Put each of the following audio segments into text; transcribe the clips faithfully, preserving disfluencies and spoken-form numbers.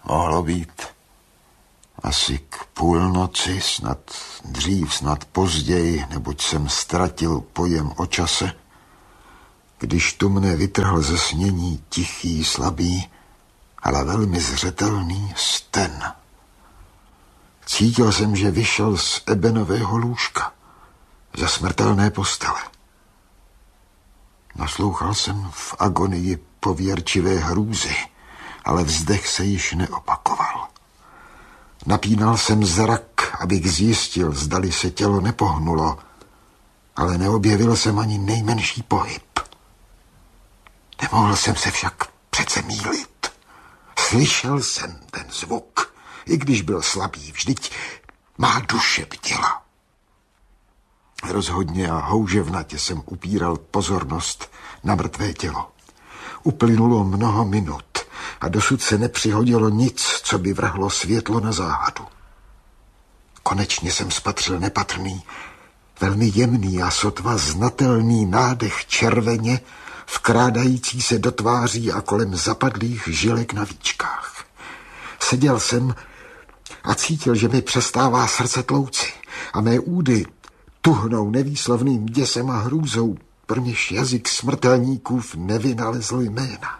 Mohlo být asi k půlnoci, snad dřív, snad později, neboť jsem ztratil pojem o čase, když tu mne vytrhl ze snění tichý, slabý, ale velmi zřetelný sten. Cítil jsem, že vyšel z ebenového lůžka, ze smrtelné postele. Naslouchal jsem v agonii pověrčivé hrůzy, ale vzdech se již neopakoval. Napínal jsem zrak, abych zjistil, zdali se tělo nepohnulo, ale neobjevil jsem ani nejmenší pohyb. Nemohl jsem se však přece mýlit. Slyšel jsem ten zvuk, i když byl slabý, vždyť má duše bděla. Rozhodně a houževnatě jsem upíral pozornost na mrtvé tělo. Uplynulo mnoho minut a dosud se nepřihodilo nic, co by vrhlo světlo na záhadu. Konečně jsem spatřil nepatrný, velmi jemný a sotva znatelný nádech červeně, vkrádající se do tváří a kolem zapadlých žilek na víčkách. Seděl jsem a cítil, že mi přestává srdce tlouci a mé údy tuhnou nevýslovným děsem a hrůzou, pro něž jazyk smrtelníkův nevynalezl jména.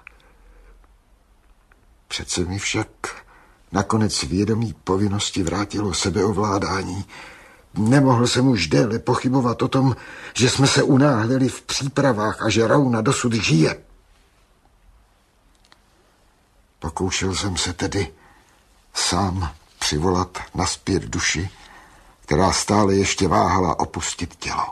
Přece mi však nakonec vědomí povinnosti vrátilo sebeovládání. Nemohl jsem už déle pochybovat o tom, že jsme se unáhlili v přípravách a že Rauna dosud žije. Pokoušel jsem se tedy sám přivolat nazpět duši, která stále ještě váhala opustit tělo.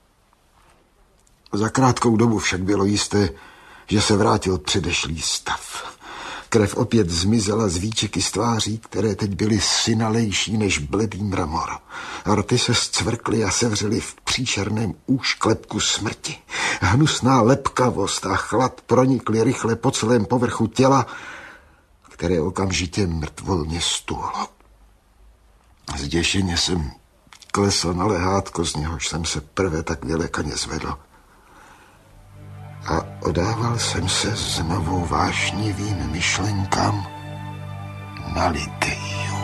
Za krátkou dobu však bylo jisté, že se vrátil předešlý stav. Krev opět zmizela z výčeky z tváří, které teď byly synalejší než bledý mramor. Rty se zcvrkly a sevřely v příšerném úšklepku smrti. Hnusná lepkavost a chlad pronikly rychle po celém povrchu těla, které okamžitě mrtvolně stuhlo. Zděšeně jsem klesl na lehátko, z něhož jsem se prvé tak vylekaně zvedl. A odával jsem se znovu vášnivým myšlenkám na Lidii.